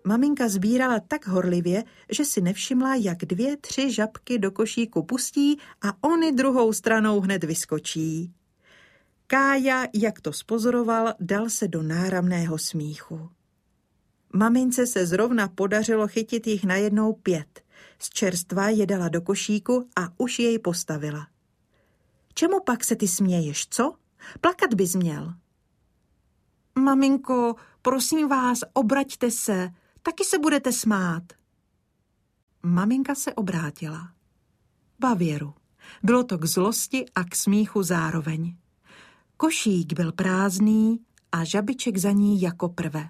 Maminka sbírala tak horlivě, že si nevšimla, jak 2, 3 žabky do košíku pustí a ony druhou stranou hned vyskočí. Kája, jak to spozoroval, dal se do náramného smíchu. Mamince se zrovna podařilo chytit jich najednou 5. Z čerstva je dala do košíku a už jej postavila. Čemu pak se ty směješ, co? Plakat bys měl. Maminko, prosím vás, obraťte se, taky se budete smát. Maminka se obrátila. Bavěru. Bylo to k zlosti a k smíchu zároveň. Košík byl prázdný a žabiček za ní jako prve.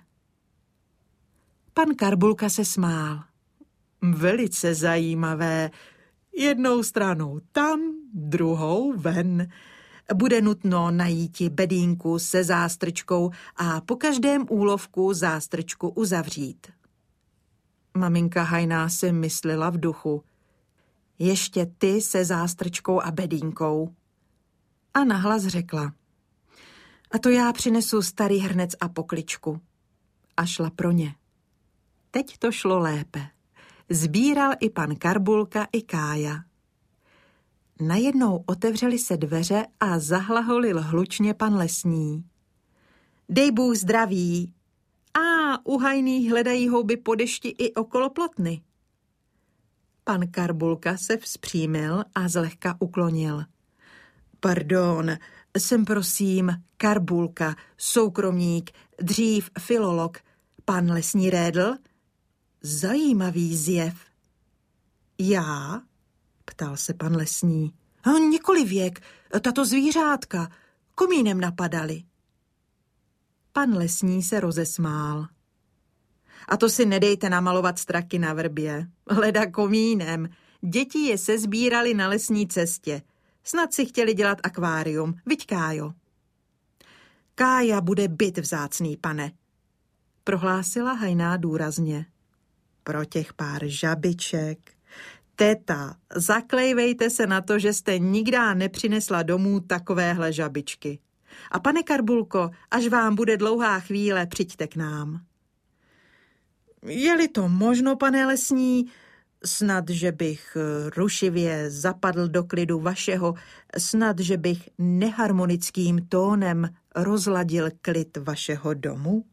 Pan Karbulka se smál. Velice zajímavé. Jednou stranou tam, druhou ven. Bude nutno najíti bedínku se zástrčkou a po každém úlovku zástrčku uzavřít. Maminka hajná si myslela v duchu. Ještě ty se zástrčkou a bedínkou. A nahlas řekla. A to já přinesu starý hrnec a pokličku. A šla pro ně. Teď to šlo lépe. Sbíral i pan Karbulka, i Kája. Najednou otevřely se dveře a zahlaholil hlučně pan Lesní. Dej Bůh zdraví. A u hajných hledají houby po dešti i okolo plotny. Pan Karbulka se vzpřímil a zlehka uklonil. Pardon, jsem prosím Karbulka, soukromník, dřív filolog, pan Lesní Rédl? Zajímavý zjev. Já? Ptal se pan Lesní. Nikoli věk, tato zvířátka, komínem napadali. Pan Lesní se rozesmál. A to si nedejte namalovat straky na vrbě. Leda komínem. Děti je sezbírali na lesní cestě. Snad si chtěli dělat akvárium. Viď, Kájo? Kája bude byt vzácný, pane, prohlásila hajná důrazně. Pro těch pár žabiček. Teta, zaklejvejte se na to, že jste nikdy nepřinesla domů takovéhle žabičky. A pane Karbulko, až vám bude dlouhá chvíle, přijďte k nám. Je-li to možno, pane Lesní, snad, že bych rušivě zapadl do klidu vašeho, snad, že bych neharmonickým tónem rozladil klid vašeho domu?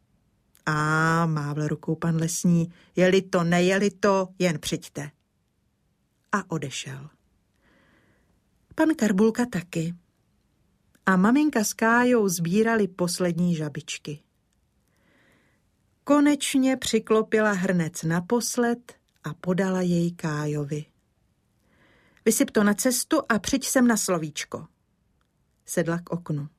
A mávl rukou pan Lesní, je-li to, nejeli to, jen přijďte. A odešel. Pan Karbulka taky. A maminka s Kájou sbírali poslední žabičky. Konečně přiklopila hrnec naposled a podala jej Kájovi. Vysyp to na cestu a přijď sem na slovíčko. Sedla k oknu.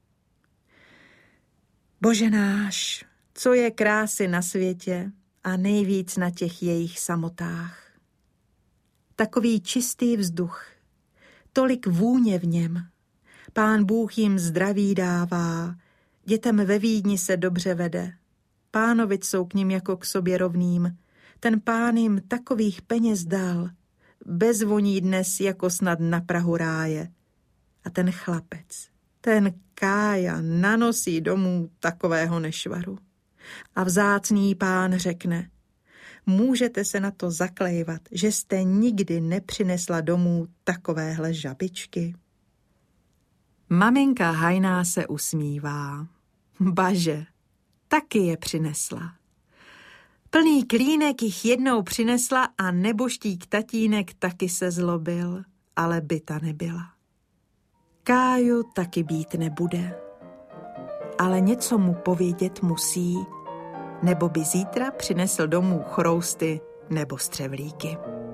Bože náš, co je krásy na světě a nejvíc na těch jejich samotách. Takový čistý vzduch, tolik vůně v něm. Pán Bůh jim zdraví dává, dětem ve Vídni se dobře vede. Pánovic jsou k nim jako k sobě rovným. Ten pán jim takových peněz dal, bezvoní dnes jako snad na prahu ráje. A ten chlapec, ten Kája, nanosí domů takového nešvaru. A vzácný pán řekne, můžete se na to zaklejvat, že jste nikdy nepřinesla domů takovéhle žabičky? Maminka hajná se usmívá. Baže, taky je přinesla. Plný klínek jich jednou přinesla a neboštík tatínek taky se zlobil, ale byta nebyla. Káju taky být nebude, ale něco mu povědět musí, nebo by zítra přinesl domů chrousty nebo střevlíky.